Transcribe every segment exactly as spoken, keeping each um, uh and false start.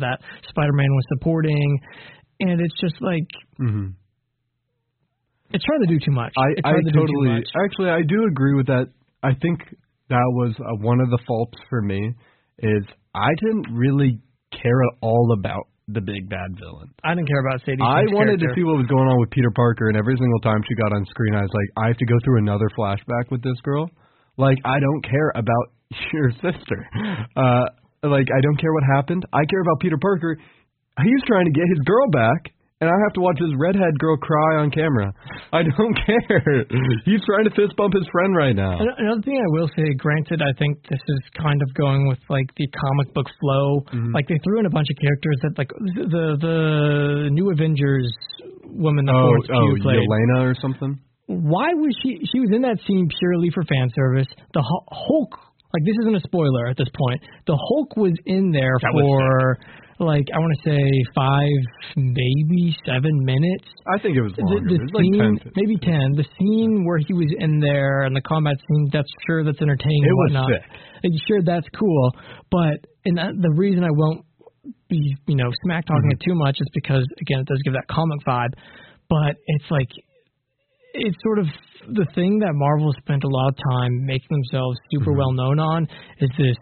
that Spider-Man was supporting, and it's just like mm-hmm. it's trying to do too much. I, it's I trying to totally, do too much. actually, I do agree with that. I think that was uh, one of the faults for me is I didn't really care at all about the big bad villain. I didn't care about Sadie Sink's I wanted character. to see what was going on with Peter Parker, and every single time she got on screen, I was like, I have to go through another flashback with this girl. Like, I don't care about your sister. Uh, like, I don't care what happened. I care about Peter Parker. He's trying to get his girl back, and I have to watch this redhead girl cry on camera. I don't care. He's trying to fist bump his friend right now. Another thing I will say, granted, I think this is kind of going with like the comic book flow. Mm-hmm. Like they threw in a bunch of characters that like the the New Avengers woman that oh, Florence oh, Pugh played. Yelena or something? Why was she? She was in that scene purely for fan service. The Hulk, like this isn't a spoiler at this point. The Hulk was in there that for. Like, I want to say five, maybe seven minutes. I think it was longer. The, the it was scene, like ten, maybe ten. The scene where he was in there and the combat scene, that's sure that's entertaining it and was whatnot. sick. And sure, that's cool. But and that, the reason I won't be, you know, smack talking mm-hmm. it too much is because, again, it does give that comic vibe. But it's like, it's sort of the thing that Marvel spent a lot of time making themselves super mm-hmm. well known on is this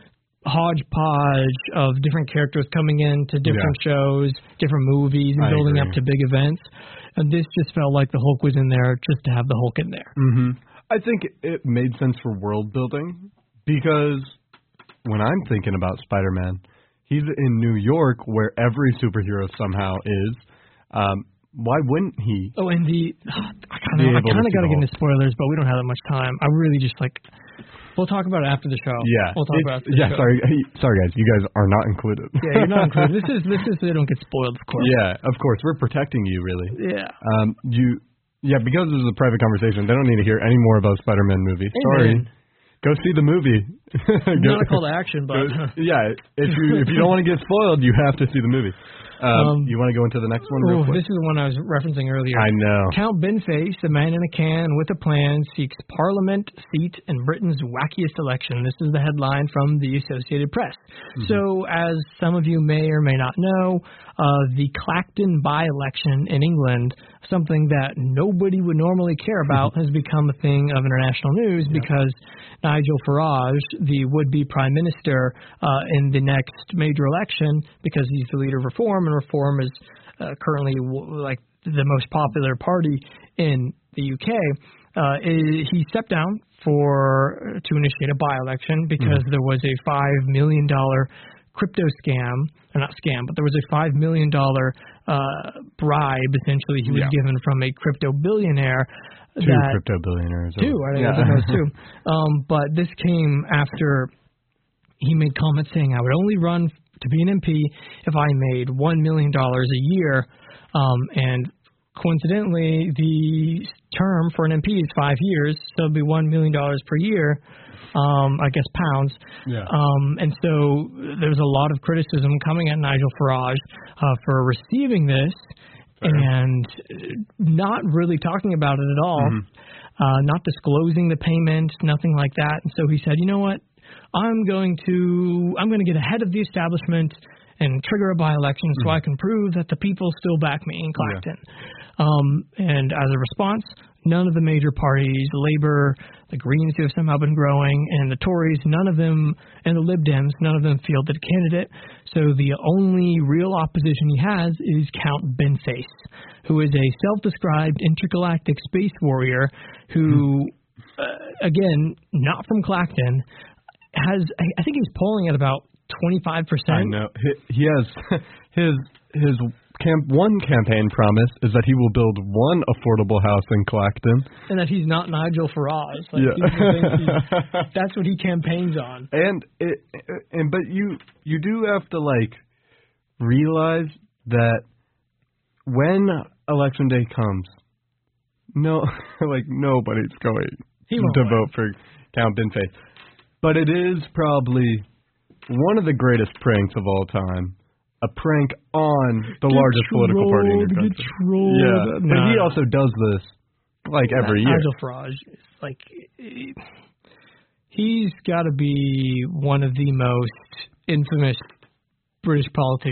hodgepodge of different characters coming in to different yeah. shows, different movies, and I building agree. up to big events. And this just felt like the Hulk was in there just to have the Hulk in there. Mm-hmm. I think it made sense for world building because when I'm thinking about Spider-Man, he's in New York where every superhero somehow is. Um, why wouldn't he? Oh, and the I kind of I kind of got to get into spoilers, but we don't have that much time. I really just like. We'll talk about it after the show. Yeah. We'll talk it's, about it after the yeah, show. sorry. Hey, sorry, guys. You guys are not included. Yeah, you're not included. This is this is so they don't get spoiled, of course. Yeah, of course. We're protecting you, really. Yeah. Um, you, yeah, because this is a private conversation, they don't need to hear any more about Spider-Man movie. Amen. Sorry. Go see the movie. Not a call to action, but yeah, if you if you don't want to get spoiled, you have to see the movie. Um, um, you want to go into the next one real ooh, quick? This is the one I was referencing earlier. I know. Count Binface, a man in a can with a plan, seeks Parliament seat in Britain's wackiest election. This is the headline from the Associated Press. Mm-hmm. So, as some of you may or may not know, uh, the Clacton by-election in England, something that nobody would normally care about, has become a thing of international news yeah. because Nigel Farage, the would-be prime minister uh, in the next major election, because he's the leader of Reform, and Reform is uh, currently w- like the most popular party in the U K, uh, is, he stepped down for to initiate a by-election because mm. there was a five million dollars crypto scam, or not scam, but there was a five million dollars uh, bribe, essentially, he was yeah. given from a crypto billionaire. Two that, crypto billionaires. Two, I think yeah. those two. Um, but this came after he made comments saying, I would only run to be an M P if I made one million dollars a year. Um, and coincidentally, the term for an M P is five years, so it would be one million dollars per year. Um, I guess pounds. Yeah. Um, and so there's a lot of criticism coming at Nigel Farage uh, for receiving this Fair. and not really talking about it at all, mm-hmm. uh, not disclosing the payment, nothing like that. And so he said, you know what, I'm going to I'm going to get ahead of the establishment and trigger a by-election mm-hmm. so I can prove that the people still back me in Clacton. Yeah. Um, and as a response, none of the major parties, Labour, the Greens who have somehow been growing, and the Tories, none of them, and the Lib Dems, none of them fielded a candidate. So the only real opposition he has is Count Binface, who is a self-described intergalactic space warrior who, uh, again, not from Clacton, has, I think he's polling at about twenty-five percent. I know. He, he has his his camp, one campaign promise is that he will build one affordable house in Clacton. And that he's not Nigel Farage. Like, yeah. he's, that's what he campaigns on. And it, and but you you do have to like realize that when election day comes, no, like nobody's going he won't to win. vote for Count Binface. But it is probably one of the greatest pranks of all time. A prank on the get largest trolled, political party in your country. Get trolled. Yeah, no, but he no. also does this like every year. Nigel Farage is like, he's got to be one of the most infamous British politicians